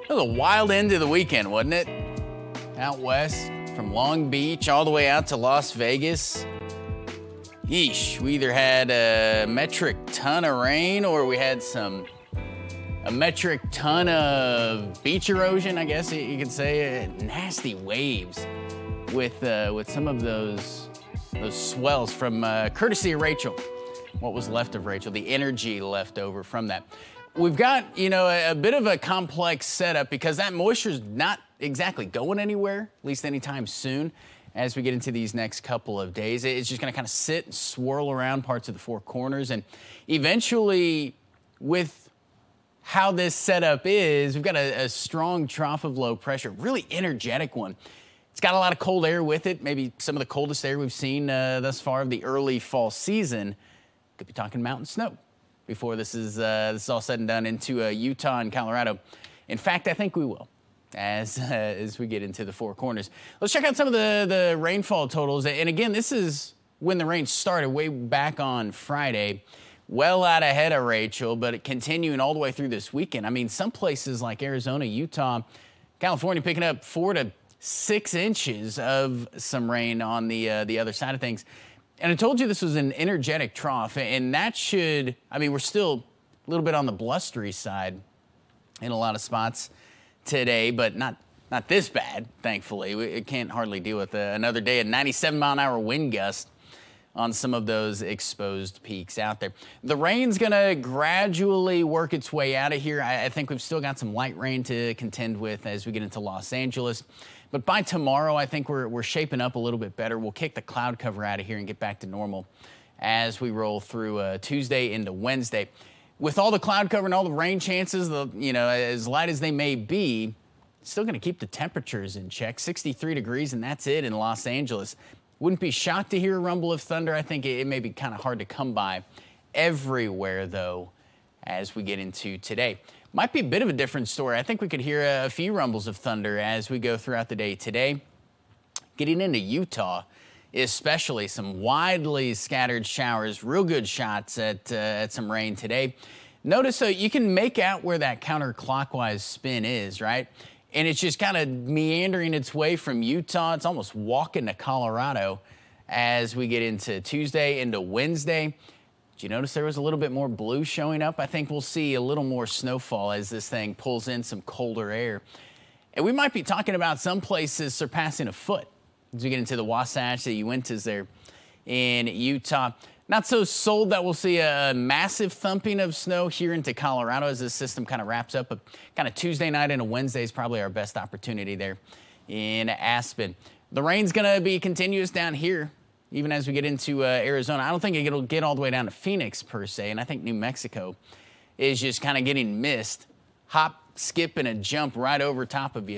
It was a wild end to the weekend, wasn't it? Out west, from Long Beach all the way out to Las Vegas. Yeesh, we either had a metric ton of rain or we had a metric ton of beach erosion, I guess you could say. Nasty waves with some of those swells from courtesy of Rachel. What was left of Rachel, the energy left over from that. We've got, a bit of a complex setup because that moisture's not exactly going anywhere, at least anytime soon. As we get into these next couple of days, it's just going to kind of sit and swirl around parts of the Four Corners. And eventually, with how this setup is, we've got a strong trough of low pressure, really energetic one. It's got a lot of cold air with it, maybe some of the coldest air we've seen thus far of the early fall season. Could be talking mountain snow before this is all said and done into Utah and Colorado. In fact, I think we will. As we get into the Four Corners. Let's check out some of the rainfall totals. And again, this is when the rain started way back on Friday. Well out ahead of Rachel, but it continuing all the way through this weekend. I mean, some places like Arizona, Utah, California picking up 4 to 6 inches of some rain on the other side of things. And I told you this was an energetic trough, and that should, we're still a little bit on the blustery side in a lot of spots today, but not this bad, thankfully. We can't hardly deal with another day of 97-mile-an-hour wind gust on some of those exposed peaks out there. The rain's going to gradually work its way out of here. I think we've still got some light rain to contend with as we get into Los Angeles. But by tomorrow, I think we're shaping up a little bit better. We'll kick the cloud cover out of here and get back to normal as we roll through Tuesday into Wednesday. With all the cloud cover and all the rain chances, as light as they may be, it's still going to keep the temperatures in check. 63 degrees, and that's it in Los Angeles. Wouldn't be shocked to hear a rumble of thunder. I think it may be kind of hard to come by everywhere, though, as we get into today. Might be a bit of a different story. I think we could hear a few rumbles of thunder as we go throughout the day today. Getting into Utah, especially some widely scattered showers, real good shots at some rain today. Notice, though, you can make out where that counterclockwise spin is, right? And it's just kind of meandering its way from Utah. It's almost walking to Colorado as we get into Tuesday, into Wednesday. Did you notice there was a little bit more blue showing up? I think we'll see a little more snowfall as this thing pulls in some colder air. And we might be talking about some places surpassing a foot as we get into the Wasatch, the Uintas there in Utah. Not so sold that we'll see a massive thumping of snow here into Colorado as this system kind of wraps up. But kind of Tuesday night into Wednesday is probably our best opportunity there in Aspen. The rain's going to be continuous down here, even as we get into Arizona. I don't think it'll get all the way down to Phoenix per se, and I think New Mexico is just kind of getting missed. Hop, skip, and a jump right over top of you.